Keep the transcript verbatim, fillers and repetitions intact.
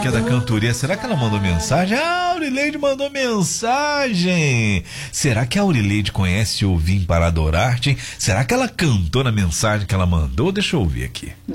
que é da cantoria. Será que ela mandou mensagem? Ah, a Aurileide mandou mensagem. Será que a Aurileide conhece o Vim para Adorar-te, hein? Será que ela cantou na mensagem que ela mandou? Deixa eu ouvir aqui.